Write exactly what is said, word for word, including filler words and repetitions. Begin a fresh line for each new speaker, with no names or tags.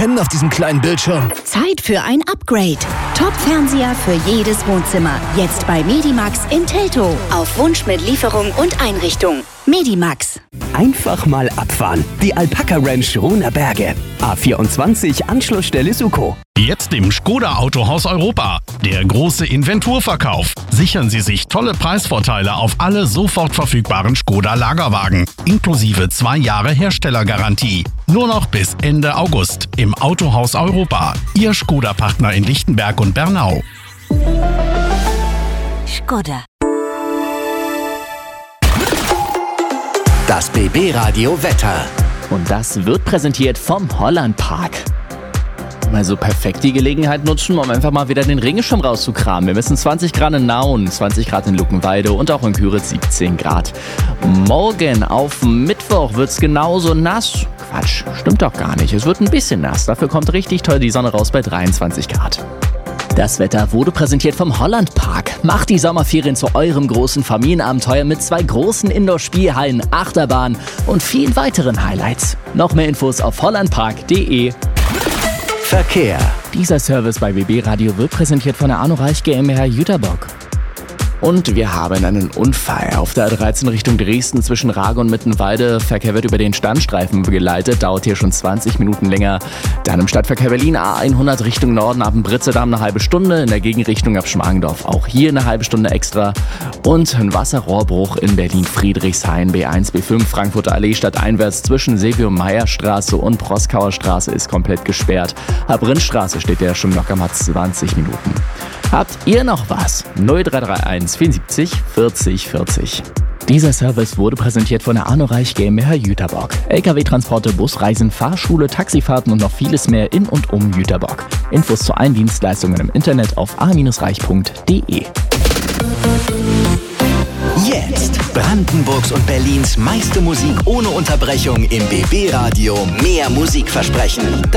erkennen auf diesem kleinen Bildschirm.
Zeit für ein Upgrade. Top-Fernseher für jedes Wohnzimmer. Jetzt bei Medimax in Teltow. Auf Wunsch mit Lieferung und Einrichtung. Medimax.
Einfach mal abfahren. Die Alpaka Ranch Ruhner Berge. A vierundzwanzig, Anschlussstelle Suko.
Jetzt im Skoda Autohaus Europa. Der große Inventurverkauf. Sichern Sie sich tolle Preisvorteile auf alle sofort verfügbaren Skoda Lagerwagen. Inklusive zwei Jahre Herstellergarantie. Nur noch bis Ende August im Autohaus Europa. Ihr Skoda-Partner in Lichtenberg und Bernau.
Skoda.
Das B B-Radio Wetter.
Und das wird präsentiert vom Holland Park. Mal so perfekt die Gelegenheit nutzen, um einfach mal wieder den Regenschirm rauszukramen. Wir messen zwanzig Grad in Nauen, zwanzig Grad in Luckenwalde und auch in Küritz siebzehn Grad. Morgen auf Mittwoch wird's genauso nass. Quatsch, stimmt doch gar nicht. Es wird ein bisschen nass. Dafür kommt richtig toll die Sonne raus bei dreiundzwanzig Grad. Das Wetter wurde präsentiert vom Holland Park. Macht die Sommerferien zu eurem großen Familienabenteuer mit zwei großen Indoor-Spielhallen, Achterbahn und vielen weiteren Highlights. Noch mehr Infos auf hollandpark punkt de.
Verkehr.
Dieser Service bei B B Radio wird präsentiert von der Arno Reich GmbH Jüterbock. Und wir haben einen Unfall auf der A dreizehn Richtung Dresden zwischen Rage und Mittenwalde. Verkehr wird über den Standstreifen geleitet, dauert hier schon zwanzig Minuten länger. Dann im Stadtverkehr Berlin A hundert Richtung Norden ab dem Britzedamm eine halbe Stunde, in der Gegenrichtung ab Schmargendorf auch hier eine halbe Stunde extra. Und ein Wasserrohrbruch in Berlin-Friedrichshain B eins B fünf Frankfurter Allee stadteinwärts zwischen Silvio-Meyer-Straße und Proskauer Straße ist komplett gesperrt. Ab Rindstraße steht der schon locker mal zwanzig Minuten. Habt ihr noch was? null drei drei eins vierundsiebzig vierzig vierzig. Dieser Service wurde präsentiert von der Arno Reich GmbH Jüterbock. L K W-Transporte, Busreisen, Fahrschule, Taxifahrten und noch vieles mehr in und um Jüterbock. Infos zu allen Dienstleistungen im Internet auf a reich punkt de.
Jetzt Brandenburgs und Berlins meiste Musik ohne Unterbrechung im B B-Radio. Mehr Musikversprechen.